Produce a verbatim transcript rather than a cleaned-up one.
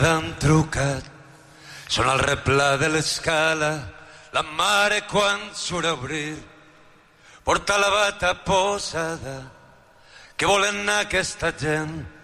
Han trucat, són al replà de l'escala, la mare quan surt a obrir, porta la bata posada, que volen anar aquesta gent